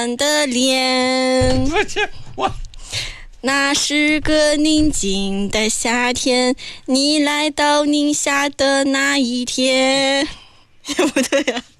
的脸。 不是我， 那是个宁静的夏天，你来到宁夏的那一天。不对啊。